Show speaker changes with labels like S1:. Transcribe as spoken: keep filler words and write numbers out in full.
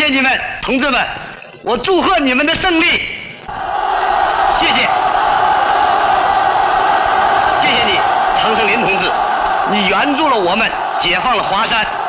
S1: 谢你们，同志们，我祝贺你们的胜利，谢谢，谢谢你，常胜林同志，你援助了我们，解放了华山。